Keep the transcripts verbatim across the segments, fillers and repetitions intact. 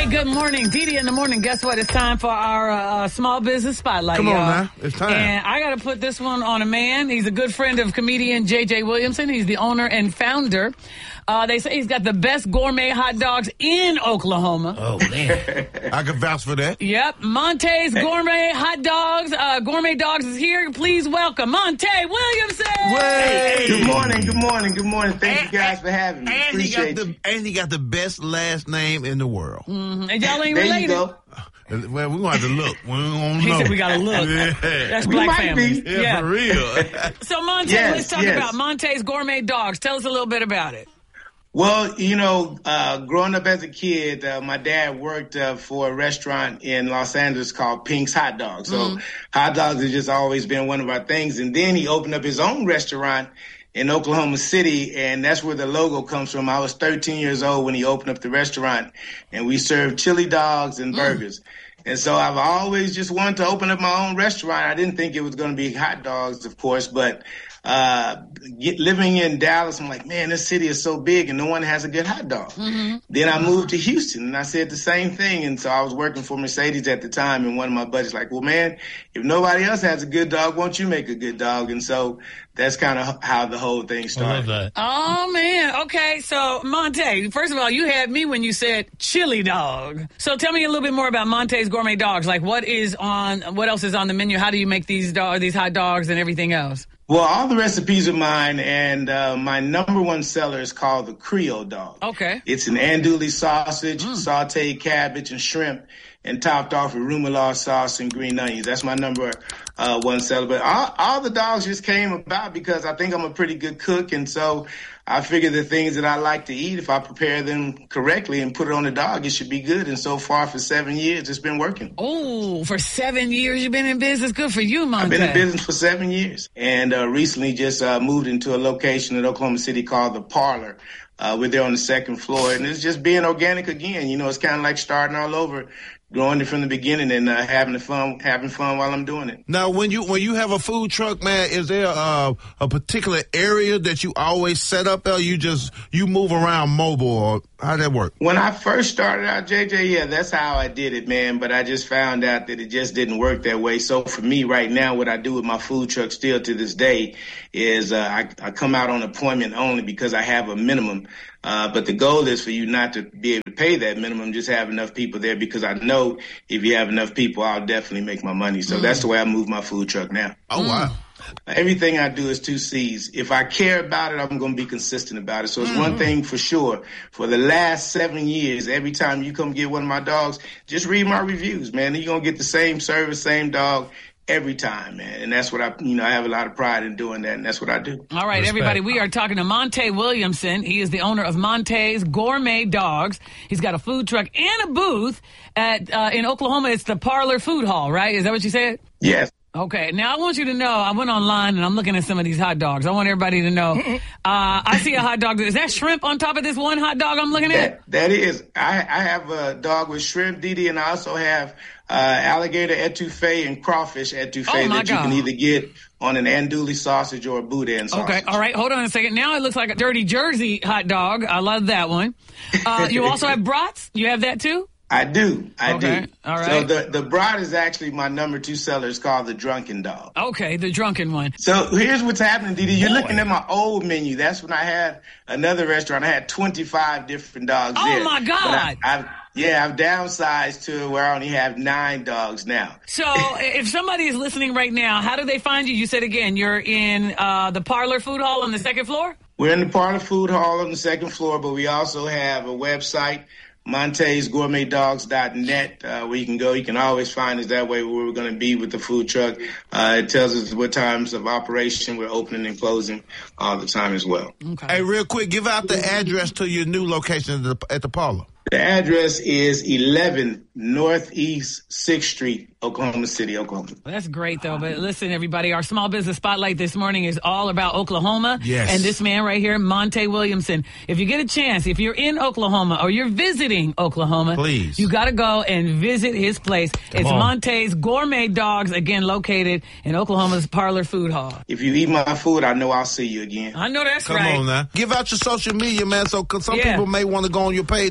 good morning. Dee Dee in the morning. Guess what? It's time for our uh, small business spotlight, Come on y'all. now. It's time. And I got to put this one on a man. He's a good friend of comedian J J Williamson. He's the owner and founder. Uh, they say he's got the best gourmet hot dogs in Oklahoma. Oh, man. I can vouch for that. Yep. Monte's Gourmet Hot Dogs. Uh, Gourmet Dogs is here. Please welcome Monte Williamson. Way. Good morning. Good morning. Good morning. Thank And- you guys for having me. And he, got Appreciate the, you. and he got the best last name in the world. Mm-hmm. And y'all ain't There related. you go. Well, we're going to have to look. We're going to He know. said we got to look. Yeah. That's We black might families. be. Yeah, for real. So, Monte, Yes, let's talk yes. about Monte's Gourmet Dogs. Tell us a little bit about it. Well, you know, uh, growing up as a kid, uh, my dad worked uh, for a restaurant in Los Angeles called Pink's Hot Dogs. So Mm-hmm. hot dogs has just always been one of our things. And then he opened up his own restaurant in Oklahoma City, and that's where the logo comes from. I was thirteen years old when he opened up the restaurant, and we served chili dogs and burgers. And so I've always just wanted to open up my own restaurant. I didn't think it was going to be hot dogs, of course, but uh, get, living in Dallas, I'm like, man, this city is so big and no one has a good hot dog. Mm-hmm. Then I moved to Houston and I said the same thing. And so I was working for Mercedes at the time, and one of my buddies like, well, man, if nobody else has a good dog, won't you make a good dog? And so that's kind of how the whole thing started. that. Oh, man. Okay. So, Monte, first of all, you had me when you said chili dog. So tell me a little bit more about Monte's Gourmet Dogs. Like, what is on, what else is on the menu? How do you make these dog, these hot dogs and everything else? Well, all the recipes are mine, and uh, my number one seller is called the Creole Dog. Okay. It's an andouille sausage, sauteed cabbage, and shrimp, and topped off with remoulade sauce and green onions. That's my number uh, one seller. But all, all the dogs just came about because I think I'm a pretty good cook, and so I figure the things that I like to eat, if I prepare them correctly and put it on the dog, it should be good. And so far, for seven years, it's been working. Oh, for seven years you've been in business. Good for you, Monte. I've been in business for seven years, and uh, recently just uh, moved into a location in Oklahoma City called The Parlor. Uh, we're there on the second floor, and it's just being organic again. You know, it's kind of like starting all over, growing it from the beginning and uh, having the fun, having fun while I'm doing it. Now, when you when you have a food truck, man, is there a, a particular area that you always set up, or you just you move around mobile, or how that work? When I first started out, J J, yeah, that's how I did it, man. But I just found out that it just didn't work that way. So for me right now, what I do with my food truck still to this day is uh, I, I come out on appointment only because I have a minimum. Uh, but the goal is for you not to be able to pay that minimum, just have enough people there, because I know if you have enough people, I'll definitely make my money. So mm. that's the way I move my food truck now. Oh, wow. Everything I do is two C's. If I care about it, I'm going to be consistent about it. So it's mm. one thing for sure. For the last seven years, every time you come get one of my dogs, just read my reviews, man. You're going to get the same service, same dog every time, man. And that's what I, you know, I have a lot of pride in doing that, and that's what I do. All right, Respect. everybody, we are talking to Monte Williamson. He is the owner of Monte's Gourmet Dogs. He's got a food truck and a booth at uh, in Oklahoma. It's the Parlor Food Hall, right? Is that what you said? Yes. Okay, now I want you to know, I went online and I'm looking at some of these hot dogs. I want everybody to know. Uh, I see a hot dog. Is that shrimp on top of this one hot dog I'm looking at? That, that is. I, I have a dog with shrimp, Dee Dee, and I also have uh, alligator etouffee and crawfish etouffee Oh, my that you God. can either get on an andouille sausage or a boudin sausage. Okay, all right, hold on a second. Now it looks like a Dirty Jersey hot dog. I love that one. Uh, you also have brats? You have that too? I do. I Okay, do. all So right. the, the brat is actually my number two seller. It's called the Drunken Dog. Okay, the drunken one. So here's what's happening, Dee Dee. You're Boy. looking at my old menu. That's when I had another restaurant. I had twenty-five different dogs Oh, there. my God. But I, I've, yeah, I've downsized to where I only have nine dogs now. So if somebody is listening right now, how do they find you? You said again, you're in uh, the Parlor Food Hall on the second floor? We're in the Parlor Food Hall on the second floor, but we also have a website, Montes Gourmet Dogs dot net, uh, where you can go. You can always find us that way where we're going to be with the food truck. Uh, it tells us what times of operation we're opening and closing all the time as well. Okay. Hey, real quick, give out the address to your new location at the, at the Parlor. The address is eleven Northeast sixth Street, Oklahoma City, Oklahoma. That's great, though. But listen, everybody, our small business spotlight this morning is all about Oklahoma. Yes. And this man right here, Monte Williamson. If you get a chance, if you're in Oklahoma or you're visiting Oklahoma, Please. you got to go and visit his place. Come it's on. Monte's Gourmet Dogs, again, located in Oklahoma's Parlor Food Hall. If you eat my food, I know I'll see you again. I know that's Come right. on now. Give out your social media, man, so 'cause some Yeah. people may want to go on your page and start checking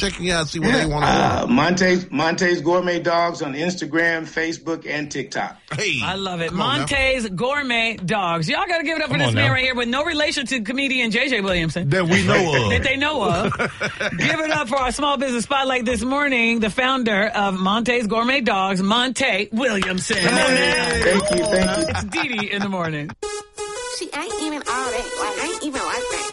checking you out, see what they want to uh, Monte's, Monte's Gourmet Dogs on Instagram, Facebook, and TikTok. Hey, I love it. come on now. Monte's Gourmet Dogs. Y'all got to give it up for Come this on man now. right here with no relation to comedian J J Williamson. That we know That of. they know of. Give it up for our small business spotlight this morning, the founder of Monte's Gourmet Dogs, Monte Williamson. Come on now. Thank you, thank you. It's Dee Dee in the morning. She ain't even all that. Like, ain't even like that.